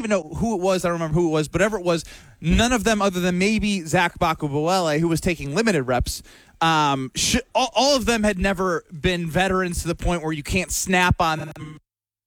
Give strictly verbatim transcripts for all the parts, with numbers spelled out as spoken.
even know who it was. I don't remember who it was, but whatever it was, none of them other than maybe Zach Bakubuele, who was taking limited reps, um, sh- all, all of them had never been veterans to the point where you can't snap on them.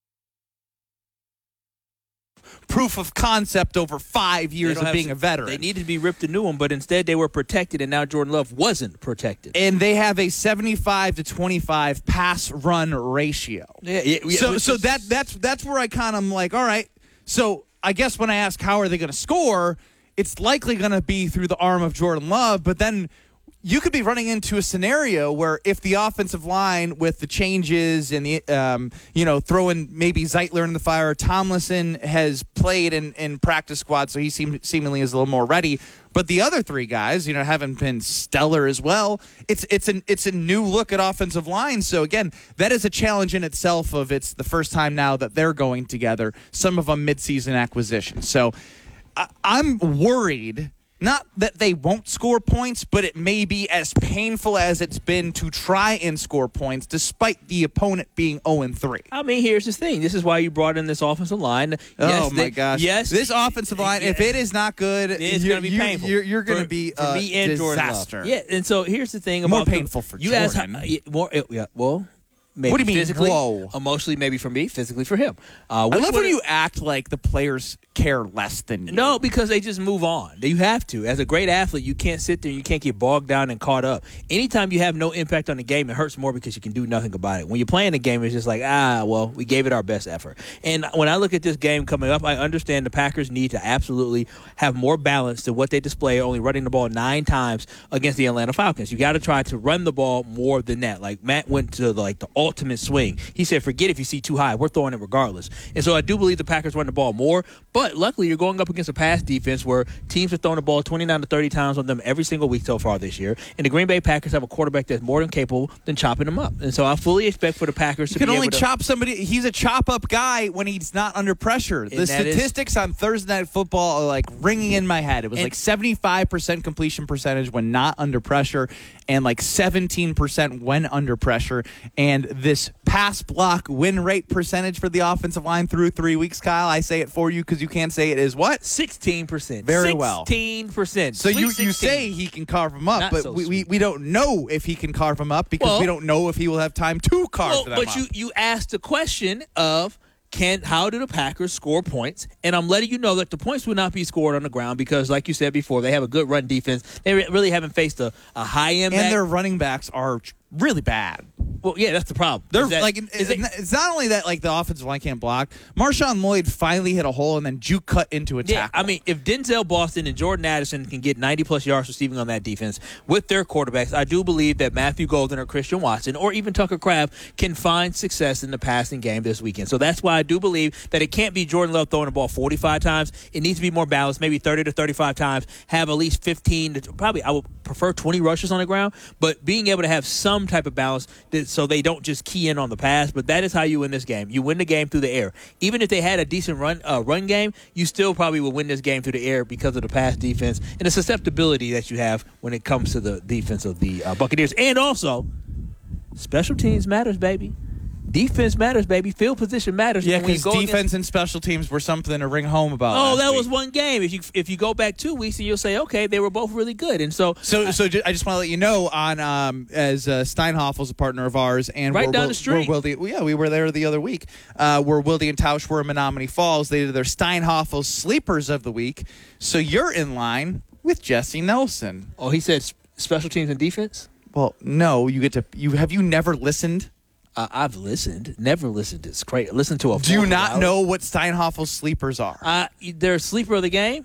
Proof of concept over five years of being some, a veteran. They needed to be ripped a new one, but instead they were protected, and now Jordan Love wasn't protected. And they have a seventy-five to twenty-five pass run ratio. Yeah, yeah, yeah so so that that's that's where I kind of am like, all right. So I guess when I ask how are they going to score, it's likely going to be through the arm of Jordan Love, but then you could be running into a scenario where if the offensive line with the changes and the, um, you know, throwing maybe Zeitler in the fire, Tomlinson has played in, in practice squad, so he seem, seemingly is a little more ready. But the other three guys, you know, haven't been stellar as well. It's it's an it's a new look at offensive line. So again, that is a challenge in itself. Of it's the first time now that they're going together. Some of them midseason acquisitions. So I, I'm worried. Not that they won't score points, but it may be as painful as it's been to try and score points despite the opponent being oh and three. I mean, here's the thing. This is why you brought in this offensive line. Yes, oh, my they, gosh. Yes. This offensive line, if it is not good, it's going to be you, painful. You're, you're going to be for a me and disaster. Yeah, and so here's the thing. More about painful for you Jordan. Ask how, more, yeah, well, maybe what do you mean, physically, whoa? Emotionally, maybe for me, physically for him. Uh, I love when you act like the players care less than you. No, because they just move on. You have to. As a great athlete, you can't sit there and you can't get bogged down and caught up. Anytime you have no impact on the game, it hurts more because you can do nothing about it. When you're playing the game, it's just like, ah, well, we gave it our best effort. And when I look at this game coming up, I understand the Packers need to absolutely have more balance to what they display, only running the ball nine times against the Atlanta Falcons. You got to try to run the ball more than that. Like Matt went to the, like the ultimate swing. He said, forget if you see too high. We're throwing it regardless. And so I do believe the Packers run the ball more, but luckily you're going up against a pass defense where teams have thrown the ball twenty-nine to thirty times on them every single week so far this year. And the Green Bay Packers have a quarterback that's more than capable than chopping them up. And so I fully expect for the Packers you to can be only able to chop somebody. He's a chop-up guy when he's not under pressure. The statistics is, on Thursday Night Football are like ringing in my head. It was like seventy-five percent completion percentage when not under pressure and like seventeen percent when under pressure. And this pass block win rate percentage for the offensive line through three weeks, Kyle, I say it for you because you can't say it is what? sixteen percent. Very well. sixteen percent. So you, you say he can carve them up, Not but so we, we, we don't know if he can carve them up because well, we don't know if he will have time to carve well, them but up. But you, you asked the question of, Can how do the Packers score points? And I'm letting you know that the points will not be scored on the ground because, like you said before, they have a good run defense. They really haven't faced a, a high impact. And their running backs are really bad. Well, yeah, that's the problem. They're that, like it's, it, it's not only that like the offensive line can't block. Marshawn Lloyd finally hit a hole and then juke cut into a yeah, tackle. I mean, if Denzel Boston and Jordan Addison can get ninety plus yards receiving on that defense with their quarterbacks, I do believe that Matthew Golden or Christian Watson or even Tucker Kraft can find success in the passing game this weekend. So that's why I do believe that it can't be Jordan Love throwing the ball forty-five times. It needs to be more balanced, maybe thirty to thirty-five times. Have at least fifteen to probably I would prefer twenty rushes on the ground, but being able to have some type of balance that, so they don't just key in on the pass. But that is how you win this game. You win the game through the air. Even if they had a decent run uh, run game, you still probably would win this game through the air because of the pass defense and the susceptibility that you have when it comes to the defense of the uh, Buccaneers. And also, special teams matters, baby. Defense matters, baby. Field position matters. Yeah, because defense against... and special teams were something to ring home about. Oh, that week. was one game. If you if you go back two weeks, and you'll say, okay, they were both really good. And so, so, I, so I just want to let you know, on um, as uh, Steinhoffel's a partner of ours, and right we're, down we're, the street. We're Wilde, well, yeah, we were there the other week. Uh, where Wilde and Tausch were in Menominee Falls. They did their Steinhoffel sleepers of the week. So you're in line with Jesse Nelson. Oh, he said special teams and defense. Well, no, you get to. You have you never listened? Uh, I've listened. Never listened. It's great. Listen to a. Do you not hour. know what Steinhoffel's sleepers are? Uh, they're a sleeper of the game.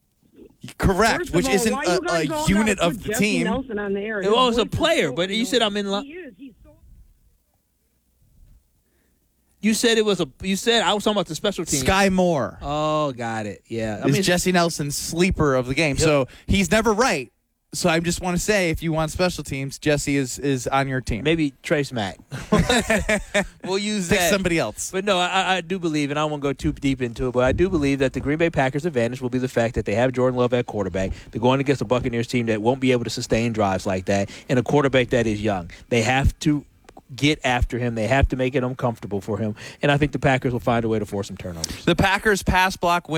Correct, which all, isn't a, a unit of the Jesse team. Nelson on the air? It was a player, but you said I'm in line. He is. He's so- You said it was a. You said I was talking about the special team. Sky Moore. Oh, got it. Yeah, I is mean, Jesse Nelson's sleeper of the game. Yep. So he's never right. So I just want to say, if you want special teams, Jesse is, is on your team. Maybe Trace Mack. We'll use Pick that. somebody else. But no, I, I do believe, and I won't go too deep into it, but I do believe that the Green Bay Packers' advantage will be the fact that they have Jordan Love at quarterback. They're going against a Buccaneers team that won't be able to sustain drives like that, and a quarterback that is young. They have to get after him. They have to make it uncomfortable for him. And I think the Packers will find a way to force some turnovers. The Packers pass block win.